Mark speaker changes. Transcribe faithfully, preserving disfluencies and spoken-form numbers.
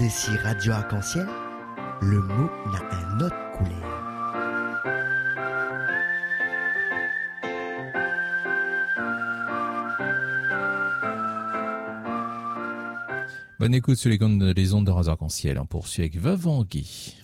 Speaker 1: D'ici Radio Arc-en-Ciel, le mot n'a un autre couleur.
Speaker 2: Bonne écoute sur les, les ondes de Radio Arc-en-Ciel. On poursuit avec Veuve Anguille.